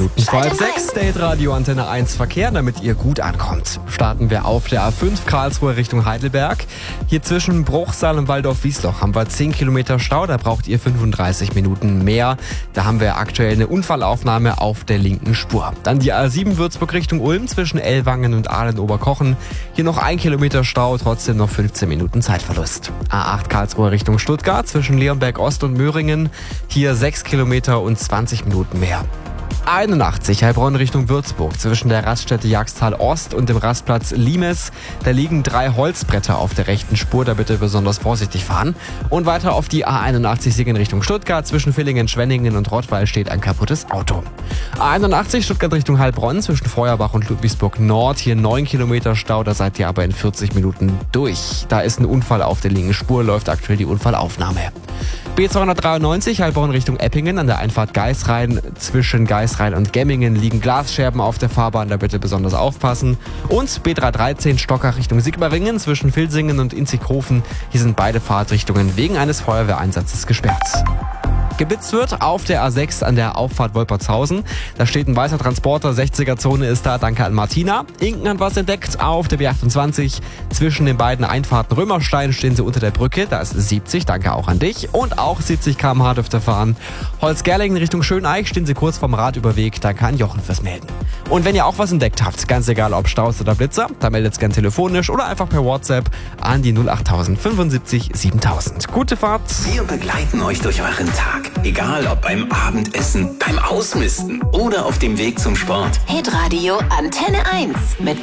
Vor halb 6, Date-Radio Antenne 1 Verkehr, damit ihr gut ankommt. Starten wir auf der A5 Karlsruhe Richtung Heidelberg. Hier zwischen Bruchsal und Waldorf-Wiesloch haben wir 10 Kilometer Stau, da braucht ihr 35 Minuten mehr. Da haben wir aktuell eine Unfallaufnahme auf der linken Spur. Dann die A7 Würzburg Richtung Ulm zwischen Ellwangen und Aalen-Oberkochen. Hier noch 1 Kilometer Stau, trotzdem noch 15 Minuten Zeitverlust. A8 Karlsruhe Richtung Stuttgart zwischen Leonberg Ost und Möhringen. Hier 6 Kilometer und 20 Minuten mehr. 81 Heilbronn Richtung Würzburg zwischen der Raststätte Jagstal Ost und dem Rastplatz Limes. Da liegen 3 Holzbretter auf der rechten Spur, da bitte besonders vorsichtig fahren. Und weiter auf die A81 Siegen Richtung Stuttgart zwischen Villingen, Schwenningen und Rottweil steht ein kaputtes Auto. A81 Stuttgart Richtung Heilbronn zwischen Feuerbach und Ludwigsburg Nord. Hier 9 Kilometer Stau, da seid ihr aber in 40 Minuten durch. Da ist ein Unfall auf der linken Spur, läuft aktuell die Unfallaufnahme. B293 Heilbronn Richtung Eppingen an der Einfahrt Geisrhein. Zwischen Geisrhein und Gemmingen liegen Glasscherben auf der Fahrbahn, da bitte besonders aufpassen. Und B313 Stockach Richtung Sigmaringen zwischen Vilsingen und Inzighofen. Hier sind beide Fahrtrichtungen wegen eines Feuerwehreinsatzes gesperrt. Geblitzt wird auf der A6 an der Auffahrt Wolpertshausen. Da steht ein weißer Transporter, 60er-Zone ist da, danke an Martina. Inken hat was entdeckt auf der B28. Zwischen den beiden Einfahrten Römerstein stehen sie unter der Brücke, da ist 70, danke auch an dich. Und auch 70 km/h dürfte fahren. Holzgerlingen Richtung Schöneich stehen sie kurz vorm Radüberweg, danke an Jochen fürs Melden. Und wenn ihr auch was entdeckt habt, ganz egal ob Staus oder Blitzer, dann meldet es gern telefonisch oder einfach per WhatsApp an die 08000 75 7000. Gute Fahrt! Wir begleiten euch durch euren Tag. Egal ob beim Abendessen, beim Ausmisten oder auf dem Weg zum Sport. Hitradio Antenne 1 mit